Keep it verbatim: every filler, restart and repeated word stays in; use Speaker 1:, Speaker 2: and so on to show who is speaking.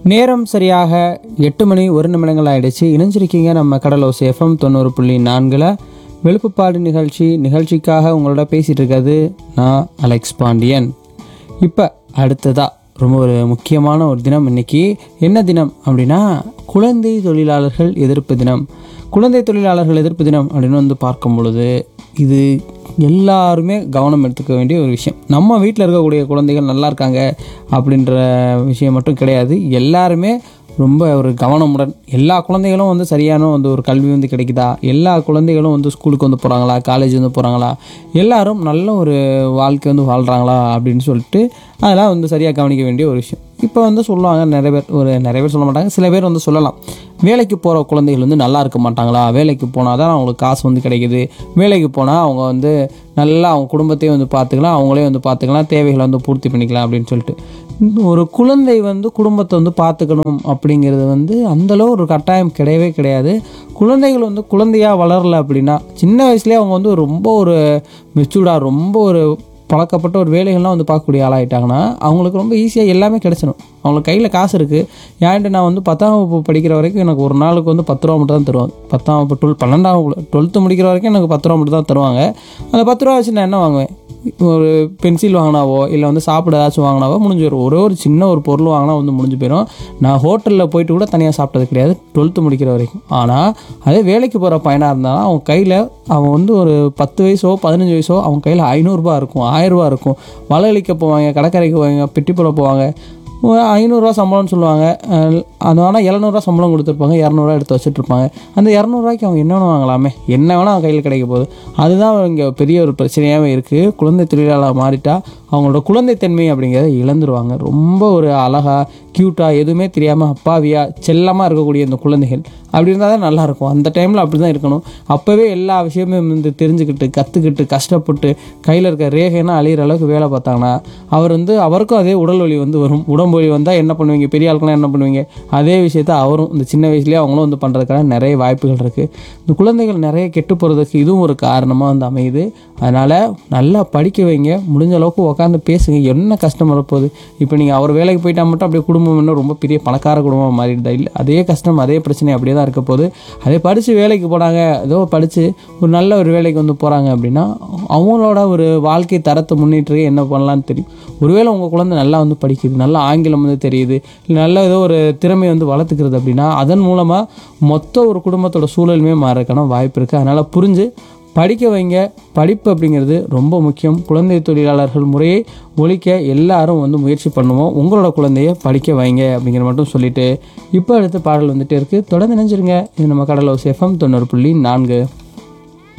Speaker 1: நேரம் சரியாக எட்டு மணி ஒரு நிமிடங்கள் ஆயிடுச்சு. இணைஞ்சிருக்கீங்க நம்ம கடலோசை எஃப்எம் தொண்ணூறு புள்ளி நான்கில் வெளுப்புப்பாடு நிகழ்ச்சி. நிகழ்ச்சிக்காக உங்களோட பேசிகிட்டு இருக்கிறது நான் அலெக்ஸ் பாண்டியன். இப்போ அடுத்ததாக ரொம்ப ஒரு முக்கியமான ஒரு தினம் இன்றைக்கி. என்ன தினம் அப்படின்னா குழந்தை தொழிலாளர்கள் எதிர்ப்பு தினம். குழந்தை தொழிலாளர்கள் எதிர்ப்பு தினம் அப்படின்னு வந்து பார்க்கும் பொழுது இது எல்லாருமே கவனம் எடுத்துக்க வேண்டிய ஒரு விஷயம். நம்ம வீட்டில் இருக்கக்கூடிய குழந்தைகள் நல்லா இருக்காங்க அப்படின்ற விஷயம் மட்டும் கிடையாது. எல்லாருமே ரொம்ப ஒரு கவனமுடன் எல்லா குழந்தைகளும் வந்து சரியான வந்து ஒரு கல்வி வந்து கிடைக்குதா, எல்லா குழந்தைகளும் வந்து ஸ்கூலுக்கு வந்து போகிறாங்களா, காலேஜ் வந்து போகிறாங்களா, எல்லாரும் நல்ல ஒரு வாழ்க்கை வந்து வாழ்கிறாங்களா அப்படின்னு சொல்லிட்டு அதெல்லாம் வந்து சரியாக கவனிக்க வேண்டிய ஒரு விஷயம். இப்போ வந்து சொல்லுவாங்க நிறைய பேர், ஒரு நிறைய பேர் சொல்ல மாட்டாங்க, சில பேர் வந்து சொல்லலாம், வேலைக்கு போகிற குழந்தைகள் வந்து நல்லா இருக்க மாட்டாங்களா, வேலைக்கு போனால் தான் அவங்களுக்கு காசு வந்து கிடைக்குது, வேலைக்கு போனால் அவங்க வந்து நல்லா அவங்க குடும்பத்தையும் வந்து பார்த்துக்கலாம், அவங்களே வந்து பார்த்துக்கலாம், தேவைகளை வந்து பூர்த்தி பண்ணிக்கலாம் அப்படின்னு சொல்லிட்டு. ஒரு குழந்தை வந்து குடும்பத்தை வந்து பார்த்துக்கணும் அப்படிங்கிறது வந்து அந்தளவு ஒரு கட்டாயம் கிடையவே கிடையாது. குழந்தைகள் வந்து குழந்தையாக வளரலை அப்படின்னா சின்ன வயசுலேயே அவங்க வந்து ரொம்ப ஒரு மெச்சூர்டாக ரொம்ப ஒரு பழக்கப்பட்ட ஒரு வேலைகள்லாம் வந்து பார்க்கக்கூடிய ஆளாயிட்டாங்கன்னா அவங்களுக்கு ரொம்ப ஈஸியாக எல்லாமே கிடச்சிடும். அவங்களுக்கு கையில் காசு இருக்குது. ஏன்ட்டு நான் வந்து பத்தாம் வகுப்பு படிக்கிற வரைக்கும் எனக்கு ஒரு நாளுக்கு வந்து பத்து ரூபா மட்டும் தான் தருவாங்க. பத்தாம் வகுப்பு டுவெல் பன்னெண்டாம் வகுப்பு டுவெல்த்து முடிக்கிற வரைக்கும் எனக்கு பத்து ரூபா மட்டும் தான் தருவாங்க. அந்த பத்து ரூபா வச்சு நான் என்ன வாங்குவேன்? ஒரு பென்சில் வாங்கினாவோ இல்லை வந்து சாப்பிட ஏதாச்சும் வாங்கினாவோ முடிஞ்சு வரும். ஒரே ஒரு சின்ன ஒரு பொருள் வாங்கினா வந்து முடிஞ்சு போயிடும். நான் ஹோட்டலில் போயிட்டு கூட தனியாக சாப்பிட்டது கிடையாது டுவெல்த்து முடிக்கிற வரைக்கும். ஆனால் அதே வேலைக்கு போகிற பையனாக இருந்தாலும் அவன் கையில் அவன் வந்து ஒரு பத்து வயசோ பதினஞ்சு வயசோ அவன் கையில் ஐநூறுரூபா இருக்கும், ஆயிரரூபா இருக்கும். வலையளிக்க போவாங்க, கடற்கரைக்கு போவாங்க, பெட்டிப்புல போவாங்க. ஐநூறுரூவா சம்பளம்னு சொல்லுவாங்க. அது ஆனால் எழுநூறுவா சம்பளம் கொடுத்துருப்பாங்க, இரநூறுவா எடுத்து வச்சுட்ருப்பாங்க. அந்த இரநூறுவாய்க்கு அவங்க என்ன வேணும் வாங்கலாமே, என்ன வேணால் அவங்க கையில் கிடைக்க போகுது. அதுதான் இங்கே பெரிய ஒரு பிரச்சனையாகவே இருக்குது. குழந்தை தொழிலாளர் மாறிட்டா அவங்களோட குழந்தைத்தன்மை அப்படிங்கிறத இழந்துருவாங்க. ரொம்ப ஒரு அழகாக க்யூட்டாக எதுவுமே தெரியாமல் அப்பாவியாக செல்லமாக இருக்கக்கூடிய இந்த குழந்தைகள் அப்படி இருந்தால் தான் நல்லாயிருக்கும். அந்த டைமில் அப்படி தான் இருக்கணும். அப்போவே எல்லா விஷயமே வந்து தெரிஞ்சுக்கிட்டு கற்றுக்கிட்டு கஷ்டப்பட்டு கையில் இருக்க ரேகைன்னா அழிகிற அளவுக்கு வேலை பார்த்தாங்கன்னா அவர் வந்து அவருக்கும் அதே உடல் வலி வந்து வரும். உடம்பு வலி வந்தால் என்ன பண்ணுவீங்க? பெரிய ஆட்கள்லாம் என்ன பண்ணுவீங்க? அதே விஷயத்த அவரும் இந்த சின்ன வயசுலேயே அவங்களும் வந்து பண்ணுறதுக்கான நிறைய வாய்ப்புகள் இருக்குது. இந்த குழந்தைகள் நிறைய கெட்டு போகிறதுக்கு இதுவும் ஒரு காரணமாக வந்து அமையுது. அதனால் நல்லா படிக்க வைங்க. முடிஞ்ச அளவுக்கு உட்காந்து பேசுங்க. என்ன கஷ்டம் வரப்போகுது? இப்போ நீங்கள் அவர் வேலைக்கு போயிட்டால் மட்டும் அப்படியே குடும்பம் இன்னும் ரொம்ப பெரிய பணக்கார குடும்பமாக மாறிடுதா? இல்லை, அதே கஷ்டம் அதே பிரச்சனை அப்படியே தான் இருக்க போகுது. அதே படித்து வேலைக்கு போனாங்க, ஏதோ படித்து ஒரு நல்ல ஒரு வேலைக்கு வந்து போகிறாங்க அப்படின்னா அவங்களோட ஒரு வாழ்க்கை தரத்தை முன்னேற்ற என்ன பண்ணலான்னு தெரியும். ஒருவேளை உங்கள் குழந்தை நல்லா வந்து படிக்குது, நல்லா ஆங்கிலம் வந்து தெரியுது, இல்லை நல்ல ஏதோ ஒரு திறமை வந்து வளர்த்துக்கிறது அப்படின்னா அதன் மூலமாக மொத்த ஒரு குடும்பத்தோட சூழலுமே மாறக்கான வாய்ப்பு இருக்குது. அதனால் புரிஞ்சு படிக்க வைங்க. படிப்பு அப்படிங்கிறது ரொம்ப முக்கியம். குழந்தை தொழிலாளர்கள் முறையை ஒழிக்க எல்லாரும் வந்து முயற்சி பண்ணுவோம். உங்களோட குழந்தைய படிக்க வைங்க அப்படிங்கிற மட்டும் சொல்லிவிட்டு இப்போ அடுத்த பாடல் வந்துட்டே இருக்குது. தொடர்ந்து நினைஞ்சிருங்க. இது நம்ம கடலோசை எஃப்எம் தொண்ணூறு புள்ளி நான்கு.